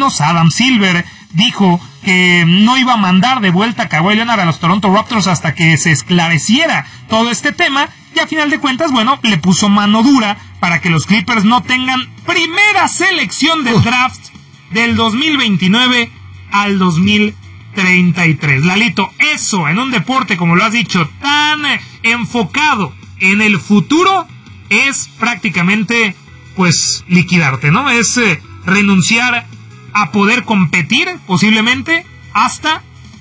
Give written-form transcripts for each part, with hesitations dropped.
menos Adam Silver dijo que no iba a mandar de vuelta a Kawhi Leonard a los Toronto Raptors hasta que se esclareciera todo este tema, y a final de cuentas, bueno, le puso mano dura para que los Clippers no tengan primera selección del draft del 2029 al 2033. Lalito, eso en un deporte, como lo has dicho, tan enfocado en el futuro, es prácticamente, pues, liquidarte, ¿no? Es renunciar a poder competir, posiblemente, hasta,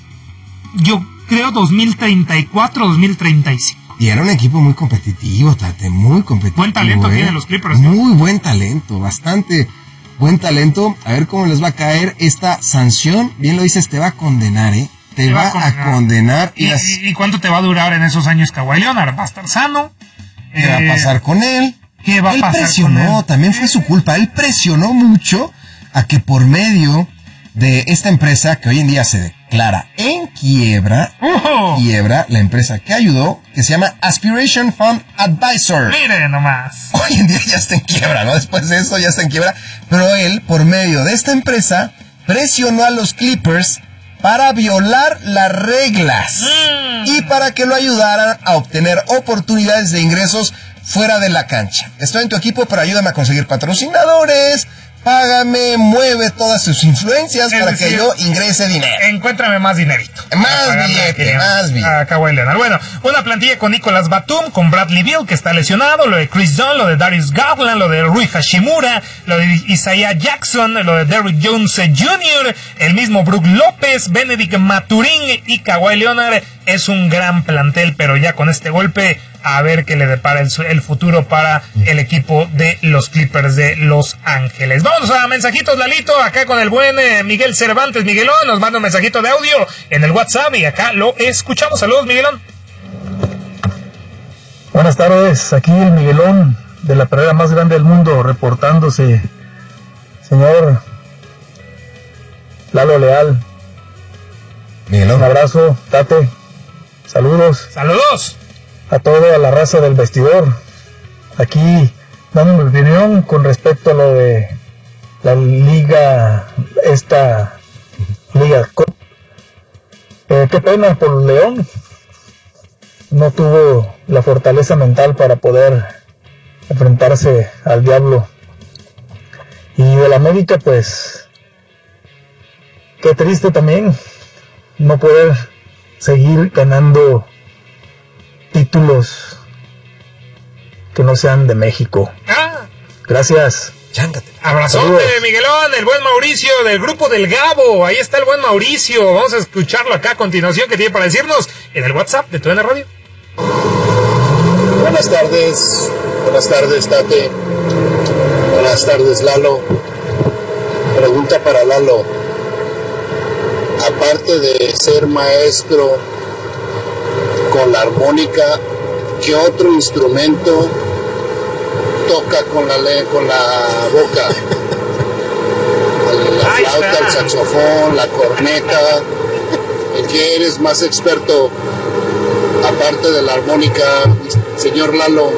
yo creo, 2034, 2035. Y era un equipo muy competitivo, Tate, muy competitivo. Buen talento tienen los Clippers, ¿no? Muy buen talento, bastante buen talento. A ver cómo les va a caer esta sanción. Bien lo dices, te va a condenar, ¿eh? Te va a condenar. ¿Y cuánto te va a durar en esos años Kawhi Leonard? ¿Va a estar sano? ¿Qué va a pasar con él? ¿Qué va a pasar presionó, con él? También fue su culpa. Él presionó mucho a que por medio de esta empresa que hoy en día se declara en quiebra, la empresa que ayudó, que se llama Aspiration Fund Advisor. Mire nomás. Hoy en día ya está en quiebra, ¿no? Después de eso ya está en quiebra. Pero él, por medio de esta empresa, presionó a los Clippers para violar las reglas y para que lo ayudaran a obtener oportunidades de ingresos fuera de la cancha. Estoy en tu equipo, pero ayúdame a conseguir patrocinadores. Págame, mueve todas sus influencias para que yo ingrese dinero. Encuéntrame más dinerito. Más billete. A Kawhi Leonard. Bueno, una plantilla con Nicolas Batum, con Bradley Beal, que está lesionado, lo de Chris Dunn, lo de Darius Garland, lo de Rui Hashimura, lo de Isaiah Jackson, lo de Derrick Jones Jr., el mismo Brook López, Benedict Mathurin y Kawhi Leonard. Es un gran plantel, pero ya con este golpe, a ver qué le depara el futuro para el equipo de los Clippers de Los Ángeles. Vamos a mensajitos, Lalito, acá con el buen Miguel Cervantes. Miguelón nos manda un mensajito de audio en el WhatsApp y acá lo escuchamos. Saludos, Miguelón. Buenas tardes, aquí el Miguelón de la pradera más grande del mundo, reportándose. Señor Lalo Leal, Miguelón. Un abrazo, Tate. Saludos. Saludos a toda la raza del vestidor. Aquí dando mi opinión con respecto a lo de la liga, esta liga. Qué pena por León. No tuvo la fortaleza mental para poder enfrentarse al diablo. Y de la América, pues, qué triste también no poder seguir ganando títulos que no sean de México. Gracias. Abrazote, Miguelón, el buen Mauricio del grupo del Gabo. Ahí está el buen Mauricio. Vamos a escucharlo acá a continuación, que tiene para decirnos en el WhatsApp de TUDN Radio. Buenas tardes, Tate. Buenas tardes, Lalo. Pregunta para Lalo. Aparte de ser maestro con la armónica, ¿qué otro instrumento toca con la boca? La flauta, el saxofón, la corneta. ¿En qué eres más experto? Aparte de la armónica, señor Lalo.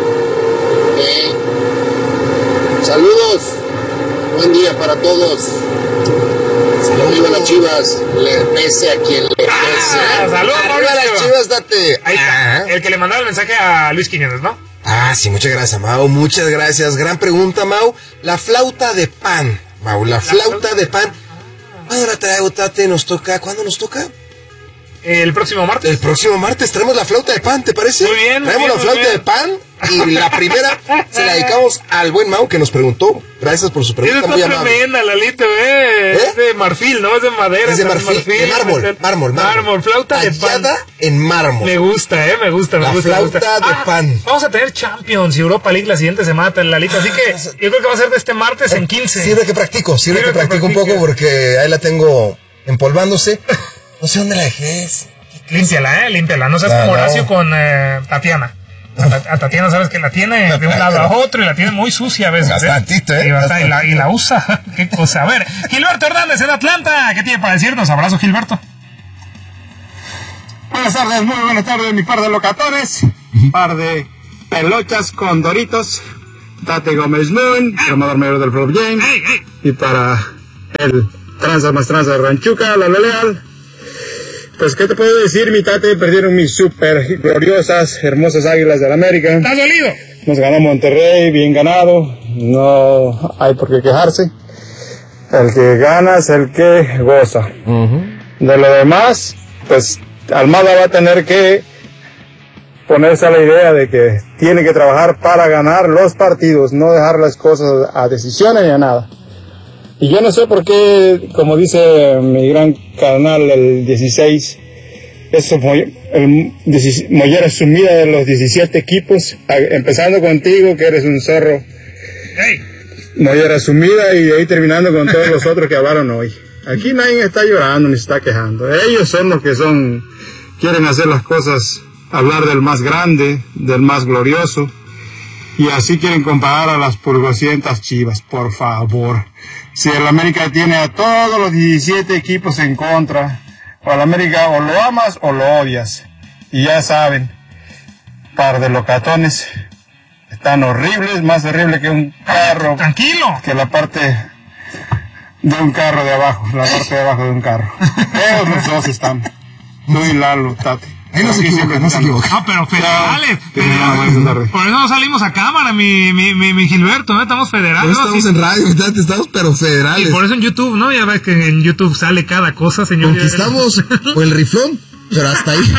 Saludos. Buen día para todos. Viva las Chivas, le pese a quien le pese. Saludos, Arriba las Chivas, Date. Ahí está, el que le mandaba el mensaje a Luis Quiñones, ¿no? Sí, muchas gracias, Mau, muchas gracias. Gran pregunta, Mau. La flauta de pan, Mau, la flauta de pan. ¿Cuándo la traigo, Tate? ¿Cuándo nos toca? El próximo martes. El próximo martes traemos la flauta de pan, ¿te parece? Muy bien. Traemos la flauta de pan y la primera se la dedicamos al buen Mau, que nos preguntó. Gracias por su pregunta, muy amable. Tremenda, Lalito, Es de marfil, ¿no? Es de madera. Es de marfil, de mármol. Flauta de pan. En mármol. Me gusta. La flauta de pan. Vamos a tener Champions y Europa League la siguiente semana, Lalito. Así que yo creo que va a ser de este martes en 15. Sirve que practico un poco porque ahí la tengo empolvándose. No sé dónde la dejé. Límpiala. No seas como Horacio con Tatiana. A Tatiana sabes que la tiene de un lado a otro y la tiene muy sucia a veces. Bastantito, Y la usa. Qué cosa. A ver, Gilberto Hernández en Atlanta. ¿Qué tiene para decirnos? Abrazo, Gilberto. Buenas tardes, muy buenas tardes, mi par de locatores. Par de pelochas con Doritos. Tate Gómez Moon, formador mayor del Flop Game. Y para el tranza más tranza de Ranchuca, la Leal. Pues, ¿qué te puedo decir? Mi tate, perdieron mis super gloriosas, hermosas Águilas del América. ¿Estás dolido? Nos ganó Monterrey, bien ganado. No hay por qué quejarse. El que gana es el que goza. De lo demás, pues, Almada va a tener que ponerse a la idea de que tiene que trabajar para ganar los partidos, no dejar las cosas a decisiones ni a nada. Y yo no sé por qué, como dice mi gran canal, el 16, eso mollera sumida de los 17 equipos, empezando contigo, que eres un zorro. Hey. Mollera sumida, y de ahí terminando con todos los otros que hablaron hoy. Aquí nadie está llorando ni se está quejando. Ellos son los que quieren hacer las cosas, hablar del más grande, del más glorioso, y así quieren comparar a las purgocientas Chivas, por favor. Si el América tiene a todos los 17 equipos en contra, o al América o lo amas o lo odias. Y ya saben, par de locatones, están horribles, más horrible que un carro. Tranquilo. Que la parte de un carro de abajo, la parte de abajo de un carro. Todos los dos están. Tú y Lalo, Tate. Ahí no se equivoca, no se equivoca. No, pero federales. Por eso no salimos a cámara, mi Gilberto, ¿no? Estamos federales. No estamos en radio, estamos pero federales. Y por eso en YouTube, ¿no? Ya ves que en YouTube sale cada cosa, señor. Conquistamos por el riflón, pero hasta ahí.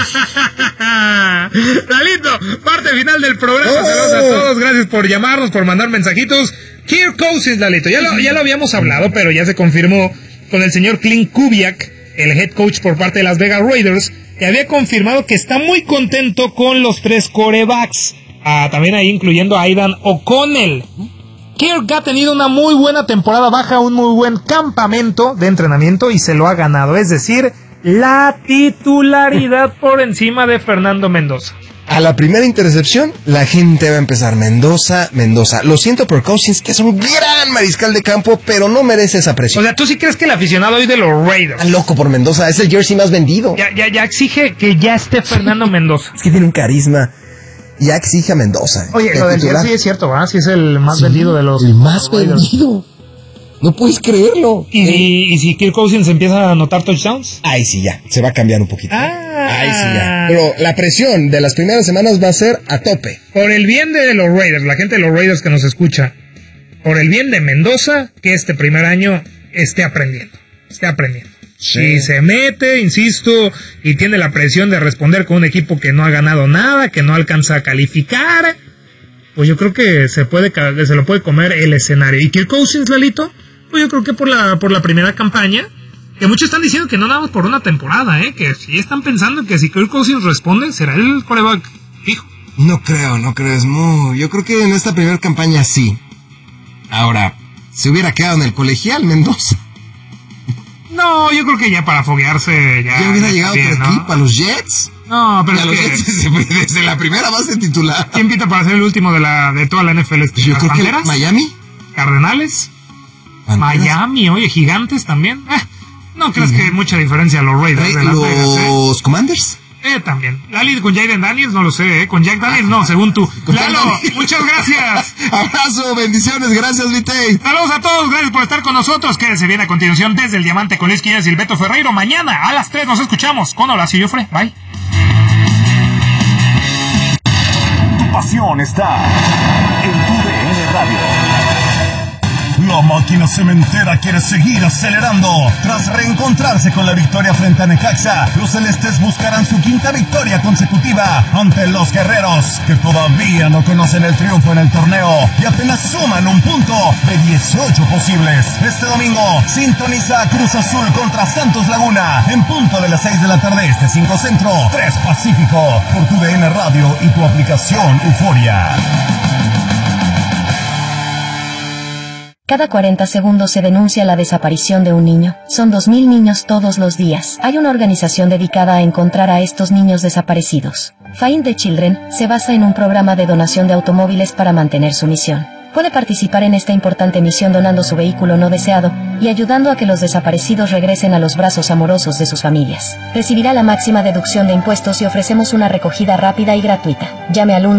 Lalito, parte final del programa. Saludos a todos, gracias por llamarnos, por mandar mensajitos. Kirk Cousins, Lalito, ya lo habíamos hablado, pero ya se confirmó con el señor Clint Kubiak, el head coach por parte de Las Vegas Raiders, que había confirmado que está muy contento con los 3 quarterbacks, también ahí incluyendo a Aidan O'Connell. Kirk ha tenido una muy buena temporada baja, un muy buen campamento de entrenamiento y se lo ha ganado, es decir, la titularidad por encima de Fernando Mendoza. A la primera intercepción, la gente va a empezar Mendoza. Lo siento por Cousins, que es un gran mariscal de campo, pero no merece esa presión. O sea, ¿tú sí crees que el aficionado hoy de los Raiders está loco por Mendoza? Es el jersey más vendido. Ya exige que ya esté Fernando Mendoza. Es que tiene un carisma. Ya exige a Mendoza. Oye, lo del jersey es cierto, ¿verdad? Sí es el más vendido de los... El más vendido. No puedes creerlo. ¿Y si Kirk Cousins empieza a anotar touchdowns? Ahí sí ya, se va a cambiar un poquito. Ahí sí ya. Ah. Pero la presión de las primeras semanas va a ser a tope. Por el bien de los Raiders, la gente de los Raiders que nos escucha, por el bien de Mendoza, que este primer año esté aprendiendo. Si se mete, insisto, y tiene la presión de responder con un equipo que no ha ganado nada, que no alcanza a calificar, pues yo creo que se lo puede comer el escenario. ¿Y Kirk Cousins, Lalito? Pues yo creo que por la primera campaña, que muchos están diciendo que no nada más por una temporada, que sí están pensando que si Kirk Cousins responde, será el quarterback fijo. No creo, es muy... Yo creo que en esta primera campaña sí. Ahora, se hubiera quedado en el colegial Mendoza. No, yo creo que ya para foguearse ya hubiera llegado bien, otro equipo, a los Jets. No, pero los Jets desde la primera base titular. ¿Quién pinta para ser el último de toda la NFL? Yo creo ¿Panteras? Que Miami. ¿Cardenales? ¿Panteras? Miami, oye, Gigantes también. No crees que hay mucha diferencia a los Raiders de Las Vegas, ¿Los Commanders? También. Lali, con Jaden Daniels, no lo sé, Con Jack Daniels, no, según tú. Lalo, muchas gracias. Abrazo, bendiciones, gracias, Vitey. Saludos a todos, gracias por estar con nosotros. Quédense bien a continuación desde el Diamante con Luis Quiñones y el Beto Ferreiro. Mañana a las 3 nos escuchamos con Horacio Joffre. Bye. Tu pasión está en TUDN Radio. La máquina cementera quiere seguir acelerando. Tras reencontrarse con la victoria frente a Necaxa, los celestes buscarán su 5ª victoria consecutiva ante los guerreros, que todavía no conocen el triunfo en el torneo y apenas suman un punto de 18 posibles. Este domingo sintoniza a Cruz Azul contra Santos Laguna en punto de las 6 de la tarde, 5 Centro, 3 Pacífico, por TUDN Radio y tu aplicación Euforia. Cada 40 segundos se denuncia la desaparición de un niño. Son 2.000 niños todos los días. Hay una organización dedicada a encontrar a estos niños desaparecidos. Find the Children se basa en un programa de donación de automóviles para mantener su misión. Puede participar en esta importante misión donando su vehículo no deseado y ayudando a que los desaparecidos regresen a los brazos amorosos de sus familias. Recibirá la máxima deducción de impuestos y ofrecemos una recogida rápida y gratuita. Llame al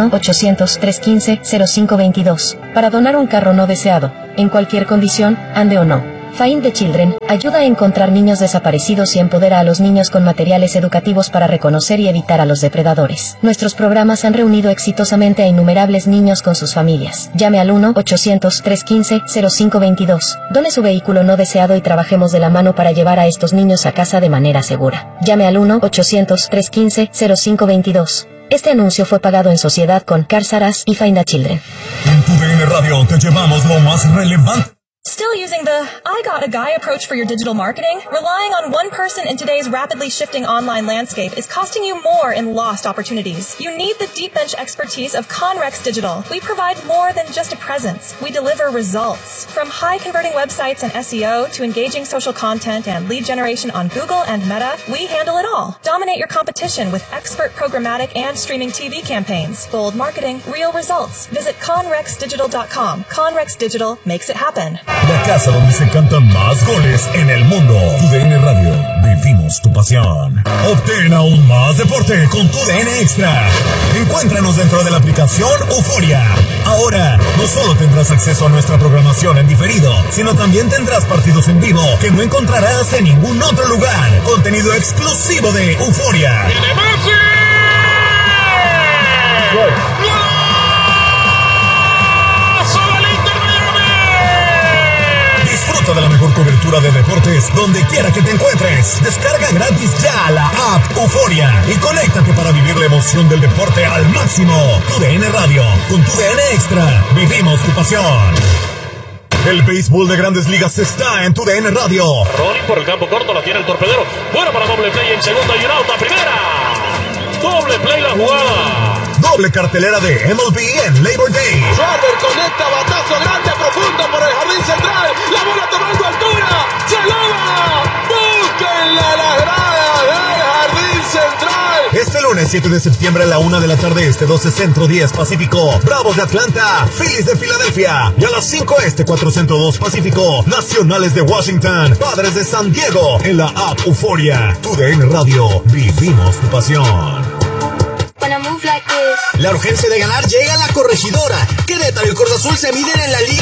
1-800-315-0522 para donar un carro no deseado, en cualquier condición, ande o no. Find the Children ayuda a encontrar niños desaparecidos y empodera a los niños con materiales educativos para reconocer y evitar a los depredadores. Nuestros programas han reunido exitosamente a innumerables niños con sus familias. Llame al 1-800-315-0522. Done su vehículo no deseado y trabajemos de la mano para llevar a estos niños a casa de manera segura. Llame al 1-800-315-0522. Este anuncio fue pagado en sociedad con Cars R Us y Find the Children. En tu DN Radio te llevamos lo más relevante. Still using the I got a guy approach for your digital marketing? Relying on one person in today's rapidly shifting online landscape is costing you more in lost opportunities. You need the deep bench expertise of Conrex Digital. We provide more than just a presence. We deliver results. From high converting websites and SEO to engaging social content and lead generation on Google and Meta, we handle it all. Dominate your competition with expert programmatic and streaming TV campaigns. Bold marketing, real results. Visit conrexdigital.com. Conrex Digital makes it happen. La casa donde se cantan más goles en el mundo. Tu DN Radio. Vivimos tu pasión. Obtén aún más deporte con tu DN Extra. Encuéntranos dentro de la aplicación Euforia. Ahora, no solo tendrás acceso a nuestra programación en diferido, sino también tendrás partidos en vivo que no encontrarás en ningún otro lugar. Contenido exclusivo de Euforia. ¡Viene Messi! Disfruta de la mejor cobertura de deportes donde quiera que te encuentres. Descarga gratis ya la app Euforia y conéctate para vivir la emoción del deporte al máximo. Tu DN Radio, con tu DN Extra, vivimos tu pasión. El béisbol de Grandes Ligas está en tu DN Radio. Rolling por el campo corto, la tiene el torpedero. Bueno para doble play en segunda y un out a primera. Doble play la jugada. Doble cartelera de MLB en Labor Day. Schwarber conecta batazo grande, profundo por el jardín central. La bola tomando altura. ¡Se eleva! ¡Búsquenla la grada del jardín central! Este lunes 7 de septiembre a la 1 de la tarde este, 12 centro, 10 pacífico. Bravos de Atlanta, Phillies de Filadelfia. Y a las 5 este, 4 centro, 2 pacífico. Nacionales de Washington, Padres de San Diego. En la app Euforia. Tu DN Radio. Vivimos tu pasión. La urgencia de ganar llega a La Corregidora. Querétaro y el Cruz Azul se miden en la Liga